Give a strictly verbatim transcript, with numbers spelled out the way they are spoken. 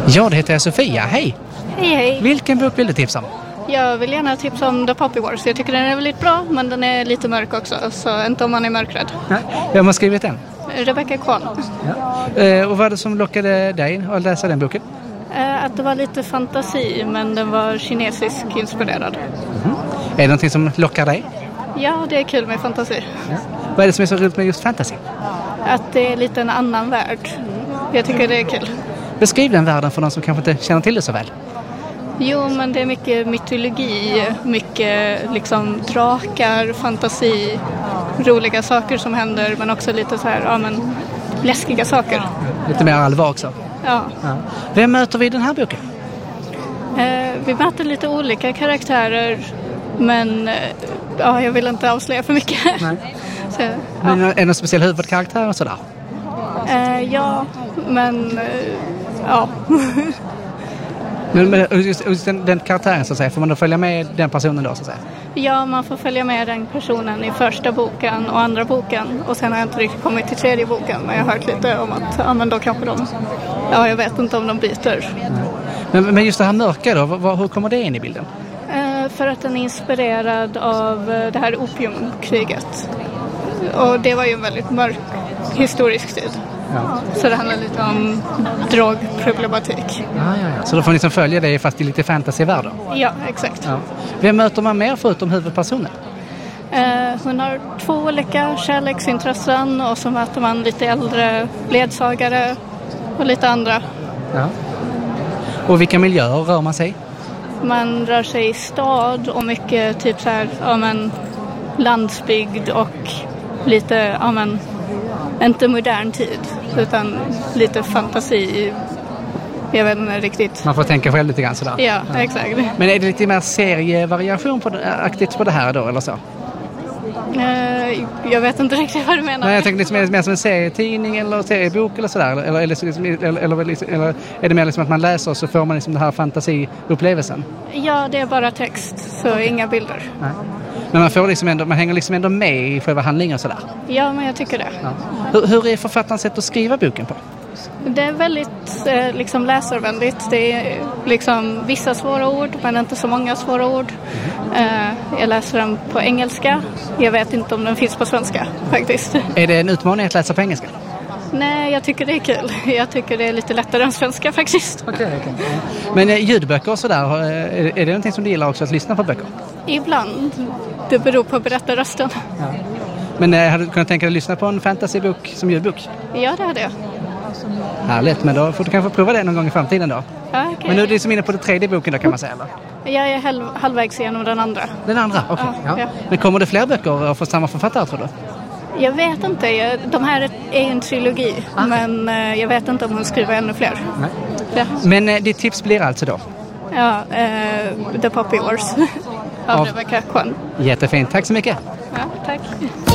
Ja, det heter jag Sofia. Hej! Hej, hej. Vilken bok vill du tipsa om? Jag vill gärna tipsa om The Poppy Wars. Jag tycker den är väldigt bra, men den är lite mörk också. Så inte om man är mörkrädd. Nej. Vem har skrivit den? Rebecca Kwan. Ja. Eh, och vad var det som lockade dig att läsa den boken? Eh, att det var lite fantasi, men den var kinesisk inspirerad. Mm. Är det någonting som lockar dig? Ja, det är kul med fantasi. Ja. Vad är det som är så roligt med just fantasy? Att det är lite en annan värld. Jag tycker det är kul. Beskriv den världen för de som kanske inte känner till det så väl. Jo, men det är mycket mytologi, mycket liksom drakar, fantasi, roliga saker som händer, men också lite så här, ja men läskiga saker. Lite mer allvar också. Ja. Ja. Vem möter vi i den här boken? Eh, vi möter lite olika karaktärer, men eh, ja, jag vill inte avslöja för mycket. Nej. Så, ja. Men är det någon speciell huvudkaraktär och sådär? Eh, ja, men eh, ja. Men, men just, just den, den karaktären så att säga, får man då följa med den personen då så att säga? Ja, man får följa med den personen i första boken och andra boken. Och sen har jag inte riktigt kommit till tredje boken, men jag har hört lite om att ja, men då kanske de, ja jag vet inte om de byter. Men, men just det här mörka då, vad, hur kommer det in i bilden? Eh, för att den är inspirerad av eh, det här opiumkriget. Och det var ju en väldigt mörk historisk tid. Ja. Så det handlar lite om drogproblematik. Ja, ja, ja. Så då får ni som följer det fast i lite fantasyvärlden? Ja, exakt. Ja. Vem möter man mer förutom huvudpersonen? Eh, hon har två olika kärleksintressen och så möter man lite äldre ledsagare och lite andra. Ja. Och vilka miljöer rör man sig? Man rör sig i stad och mycket typ så här, ja men landsbygd och lite, ja men inte modern tid utan lite fantasi. Jag vet inte riktigt. Man får tänka själv lite grann sådär. Ja, ja. Exakt. Men är det lite mer serievariation på det, aktivt på det här då eller så? Uh, jag vet inte riktigt vad du menar. Nej, jag tänker liksom, är det mer som en serietidning eller seriebok eller sådär? Eller, eller, liksom, eller, eller, liksom, eller är det mer liksom att man läser och så får man liksom den här fantasiupplevelsen? Ja, det är bara text, så inga bilder. Nej. Men man, får liksom ändå, man hänger liksom ändå med i själva handlingen och sådär? Ja, men jag tycker det. Ja. Hur, hur är författarens sätt att skriva boken på? Det är väldigt eh, liksom läsarvänligt. Det är liksom vissa svåra ord, men inte så många svåra ord. Eh, jag läser den på engelska. Jag vet inte om den finns på svenska, faktiskt. Är det en utmaning att läsa på engelska? Nej, jag tycker det är kul. Jag tycker det är lite lättare än svenska, faktiskt. Okej, okay, okej. Okay. Men eh, ljudböcker och sådär, är, är det någonting som du gillar också att lyssna på böcker? Ibland. Det beror på berättarrösten. Ja. Men eh, hade du kunnat tänka dig att lyssna på en fantasybok som ljudbok? Ja, det hade jag. Härligt, men då får du kanske prova det någon gång i framtiden då. Ja, okay. Men nu är det som inne på den tredje boken då kan man säga, eller? Jag är halv, halvvägs igenom den andra. Den andra, okej. Okay. Ja, ja. ja. Men kommer det fler böcker från samma författare tror du? Jag vet inte. Jag, de här är en trilogi, ah. men eh, jag vet inte om hon skriver ännu fler. Nej. Ja. Men eh, ditt tips blir alltså då? Ja, eh, The Poppy Wars av Rebecca Kwan. Jättefint, tack så mycket. Ja, tack.